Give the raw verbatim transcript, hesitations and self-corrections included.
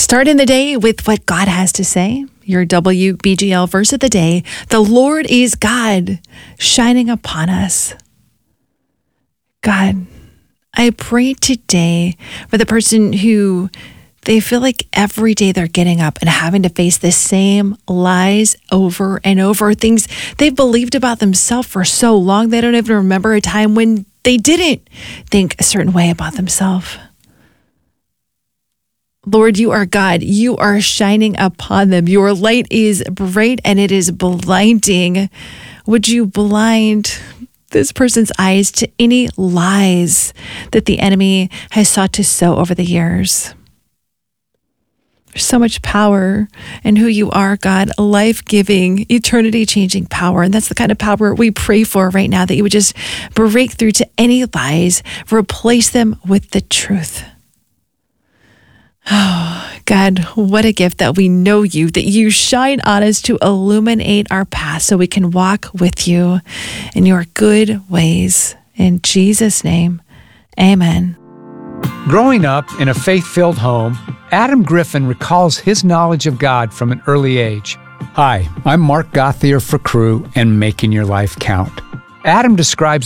Starting the day with what God has to say. Your W B G L verse of the day. The Lord is God, shining upon us. God, I pray today for the person who they feel like every day they're getting up and having to face the same lies over and over, things they've believed about themselves for so long, they don't even remember a time when they didn't think a certain way about themselves. Lord, you are God. You are shining upon them. Your light is bright and it is blinding. Would you blind this person's eyes to any lies that the enemy has sought to sow over the years? There's so much power in who you are, God, life-giving, eternity-changing power. And that's the kind of power we pray for right now, that you would just break through to any lies, replace them with the truth. Oh, God, what a gift that we know you, that you shine on us to illuminate our path so we can walk with you in your good ways. In Jesus' name, amen. Growing up in a faith-filled home, Adam Griffin recalls his knowledge of God from an early age. Hi, I'm Mark Gothier for Crew and Making Your Life Count. Adam describes